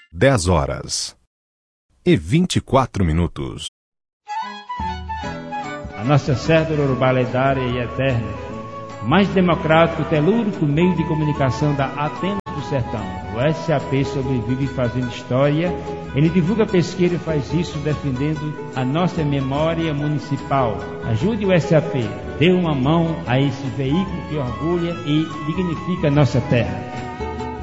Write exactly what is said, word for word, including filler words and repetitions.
dez horas e vinte e quatro minutos. A nossa cédula urbana lendária e eterna, mais democrático, telúrico meio de comunicação da Atenas do Sertão. O S A P sobrevive fazendo história. Ele divulga pesquisa e faz isso defendendo a nossa memória municipal. Ajude o S A P, dê uma mão a esse veículo que orgulha e dignifica a nossa terra.